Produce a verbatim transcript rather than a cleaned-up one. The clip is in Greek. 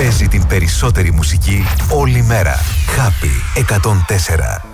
παίζει την περισσότερη μουσική όλη μέρα. Happy εκατόν τέσσερα.